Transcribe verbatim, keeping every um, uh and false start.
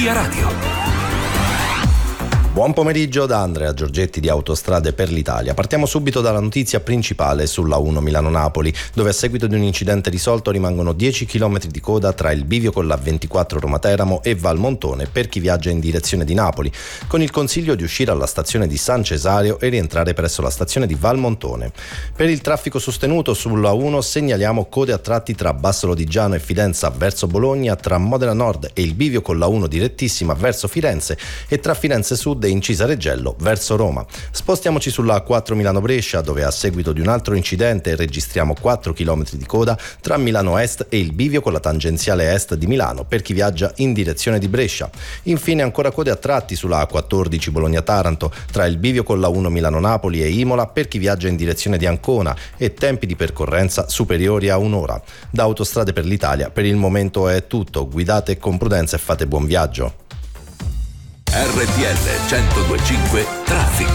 Energia Radio. Buon pomeriggio da Andrea Giorgetti di Autostrade per l'Italia. Partiamo subito dalla notizia principale sulla uno Milano-Napoli, dove a seguito di un incidente risolto rimangono dieci chilometri di coda tra il bivio con la ventiquattro Roma-Teramo e Valmontone per chi viaggia in direzione di Napoli, con il consiglio di uscire alla stazione di San Cesario e rientrare presso la stazione di Valmontone. Per il traffico sostenuto sulla uno segnaliamo code a tratti tra Basso Lodigiano e Fidenza verso Bologna, tra Modena Nord e il bivio con la uno direttissima verso Firenze e tra Firenze Sud e Incisa Reggello verso Roma. Spostiamoci sulla A quattro Milano-Brescia, dove a seguito di un altro incidente registriamo quattro chilometri di coda tra Milano Est e il bivio con la tangenziale est di Milano per chi viaggia in direzione di Brescia. Infine ancora code a tratti sulla A quattordici Bologna-Taranto tra il bivio con la uno Milano-Napoli e Imola per chi viaggia in direzione di Ancona e tempi di percorrenza superiori a un'ora. Da Autostrade per l'Italia per il momento è tutto. Guidate con prudenza e fate buon viaggio. R T L centodue e cinque Traffico.